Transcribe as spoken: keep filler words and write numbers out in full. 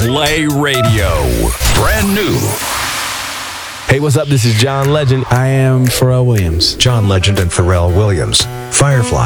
Play Radio. Brand new. Hey, what's up? This is John Legend. I am Pharrell Williams. John Legend and Pharrell Williams. Firefly.